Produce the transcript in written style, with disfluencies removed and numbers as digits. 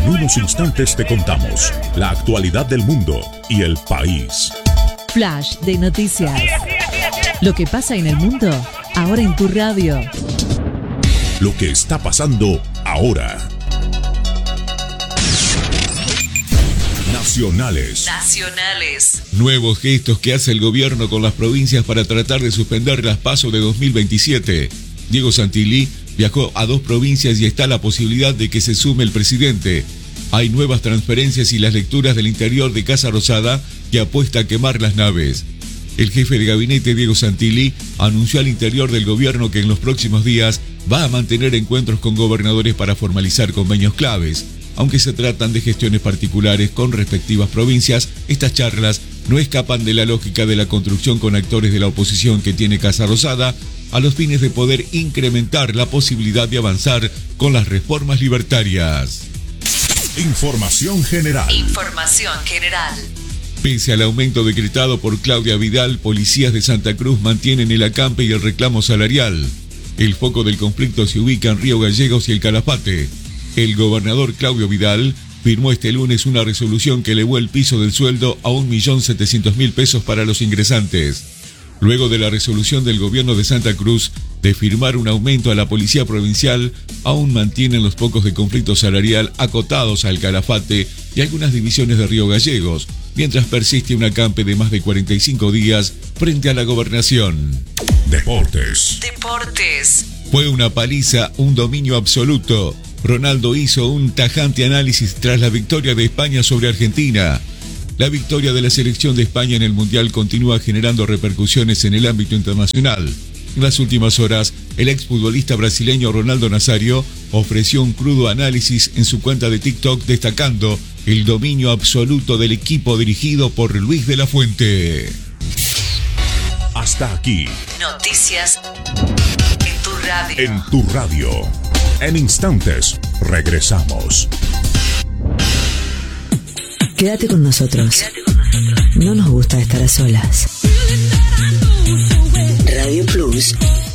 En unos instantes te contamos la actualidad del mundo y el país. Flash de noticias. Lo que pasa en el mundo, ahora en tu radio. Lo que está pasando ahora. Nacionales. Nuevos gestos que hace el gobierno con las provincias para tratar de suspender las PASO de 2027. Diego Santilli viajó a 2 provincias y está la posibilidad de que se sume el presidente. Hay nuevas transferencias y las lecturas del interior de Casa Rosada que apuesta a quemar las naves. El jefe de gabinete, Diego Santilli, anunció al interior del gobierno que en los próximos días va a mantener encuentros con gobernadores para formalizar convenios claves. Aunque se tratan de gestiones particulares con respectivas provincias, estas charlas no escapan de la lógica de la construcción con actores de la oposición que tiene Casa Rosada, a los fines de poder incrementar la posibilidad de avanzar con las reformas libertarias. Información general. Pese al aumento decretado por Claudia Vidal, policías de Santa Cruz mantienen el acampe y el reclamo salarial. El foco del conflicto se ubica en Río Gallegos y el Calafate. El gobernador Claudio Vidal firmó este lunes una resolución que elevó el piso del sueldo a 1.700.000 pesos para los ingresantes. Luego de la resolución del gobierno de Santa Cruz de firmar un aumento a la policía provincial, aún mantienen los focos de conflicto salarial acotados al Calafate y algunas divisiones de Río Gallegos, mientras persiste un acampe de más de 45 días frente a la gobernación. Deportes. Fue una paliza, un dominio absoluto. Ronaldo hizo un tajante análisis tras la victoria de España sobre Argentina. La victoria de la selección de España en el Mundial continúa generando repercusiones en el ámbito internacional. En las últimas horas, el exfutbolista brasileño Ronaldo Nazario ofreció un crudo análisis en su cuenta de TikTok destacando el dominio absoluto del equipo dirigido por Luis de la Fuente. Hasta aquí. Noticias en tu radio. En tu radio. En instantes, regresamos. Quédate con nosotros. No nos gusta estar a solas. Radio Plus